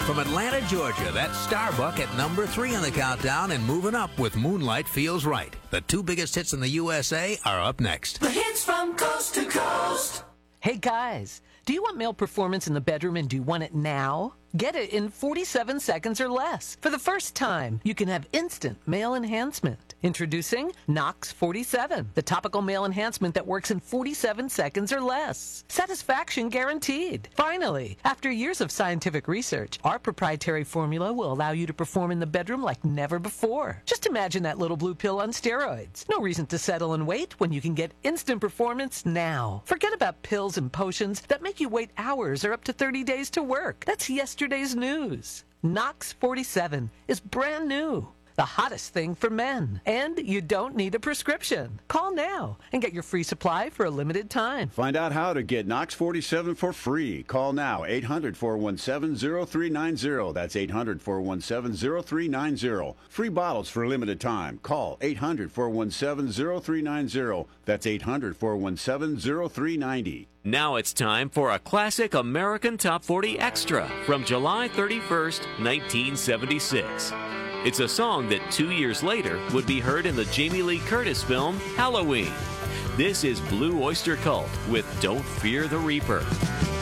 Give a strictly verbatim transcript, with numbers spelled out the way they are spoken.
From Atlanta, Georgia, that's Starbuck at number three on the countdown and moving up with Moonlight Feels Right. The two biggest hits in the U S A are up next. The hits from coast to coast. Hey guys, do you want male performance in the bedroom and do you want it now? Get it in forty-seven seconds or less. For the first time, you can have instant male enhancement. Introducing Nox forty-seven, the topical male enhancement that works in forty-seven seconds or less. Satisfaction guaranteed. Finally, after years of scientific research, our proprietary formula will allow you to perform in the bedroom like never before. Just imagine that little blue pill on steroids. No reason to settle and wait when you can get instant performance now. Forget about pills and potions that make you wait hours or up to thirty days to work. That's yesterday's news. Nox forty-seven is brand new. The hottest thing for men. And you don't need a prescription. Call now and get your free supply for a limited time. Find out how to get Nox forty-seven for free. Call now, eight hundred, four one seven, zero three nine zero. That's eight hundred, four one seven, zero three nine zero. Free bottles for a limited time. Call eight hundred, four one seven, zero three nine zero. That's eight hundred, four one seven, zero three nine zero. Now it's time for a classic American Top forty Extra from July thirty-first, nineteen seventy-six. It's a song that two years later would be heard in the Jamie Lee Curtis film Halloween. This is Blue Oyster Cult with Don't Fear the Reaper.